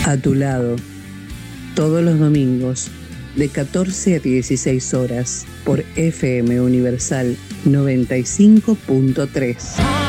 A tu lado, todos los domingos, de 14 a 16 horas, por FM Universal 95.3.